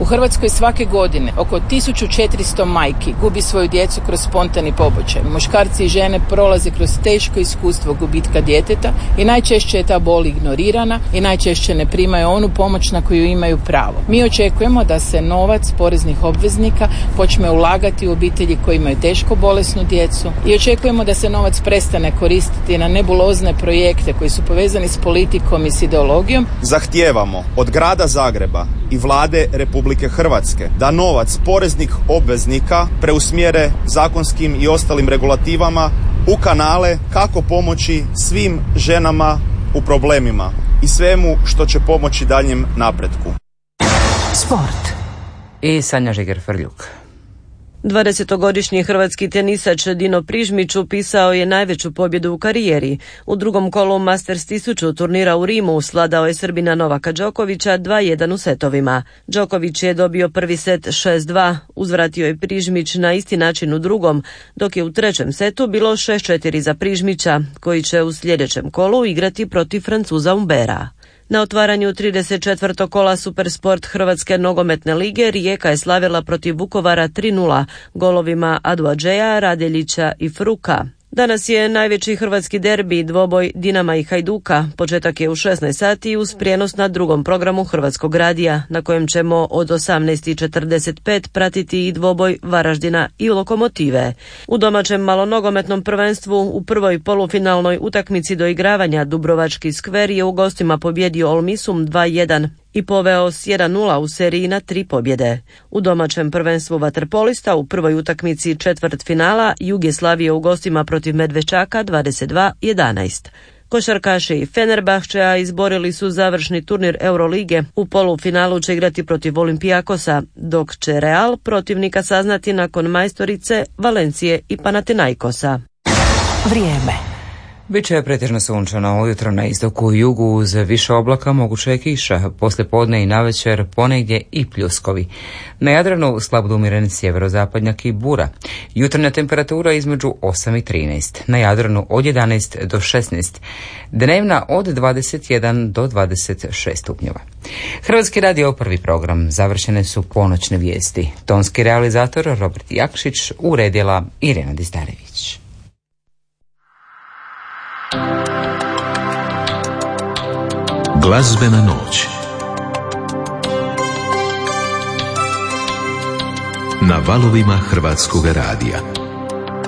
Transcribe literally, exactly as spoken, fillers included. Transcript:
U Hrvatskoj svake godine oko tisuću četiristo majki gubi svoju djecu kroz spontani pobačaj. Muškarci i žene prolaze kroz teško iskustvo gubitka djeteta i najčešće je ta bol ignorirana i najčešće ne primaju onu pomoć na koju imaju pravo. Mi očekujemo da se novac poreznih obveznika počne ulagati u obitelji koji imaju teško bolesnu djecu i očekujemo da se novac prestane koristiti na nebulozne projekte koji su povezani s politikom i s ideologijom. Zahtijevamo od grada Zagreba i vlade Republike Hrvatske da novac poreznih obveznika preusmjere zakonskim i ostalim regulativama u kanale kako pomoći svim ženama u problemima i svemu što će pomoći daljem napretku. Sport. I Sanja Žiger-Frljuk. dvadesetogodišnji hrvatski tenisač Dino Prižmić upisao je najveću pobjedu u karijeri. U drugom kolu Masters tisuću turnira u Rimu sladao je Srbina Novaka Đokovića dva jedan u setovima. Đoković je dobio prvi set šest dva, uzvratio je Prižmić na isti način u drugom, dok je u trećem setu bilo šest četiri za Prižmića, koji će u sljedećem kolu igrati protiv Francuza Humbera. Na otvaranju trideset četvrtog kola Supersport Hrvatske nogometne lige Rijeka je slavila protiv Vukovara tri nula golovima Aduadžeja, Radeljića i Fruka. Danas je najveći hrvatski derbi, dvoboj Dinama i Hajduka. Početak je u šesnaest sati uz prijenos na drugom programu Hrvatskog radija, na kojem ćemo od osamnaest i četrdeset pet pratiti i dvoboj Varaždina i Lokomotive. U domaćem malonogometnom prvenstvu u prvoj polufinalnoj utakmici do igravanja Dubrovački skver je u gostima pobjedio Olmisum dva jedan i poveo s jedan nula u seriji na tri pobjede. U domaćem prvenstvu vaterpolista u prvoj utakmici četvrtfinala Jug je slavio u gostima protiv Medveščaka dvadeset dva jedanaest. Košarkaši Fenerbahčea izborili su završni turnir Eurolige. U polufinalu će igrati protiv Olimpijakosa, dok će Real protivnika saznati nakon majstorice, Valencije i Panathinaikosa. Vrijeme. Biće pretežno sunčano, ujutro na istoku i jugu uz više oblaka moguće je kiša, poslijepodne i navečer ponegdje i pljuskovi. Na Jadranu slab do umjeren sjeverozapadnjak i bura. Jutarnja temperatura između osam i trinaest, na Jadranu od jedanaest do šesnaest, dnevna od dvadeset jedan do dvadeset šest stupnjeva. Hrvatski radio prvi program, završene su ponoćne vijesti. Tonski realizator Robert Jakšić, uredila Irena Distarević. Glazbena noć na valovima Hrvatskoga radija.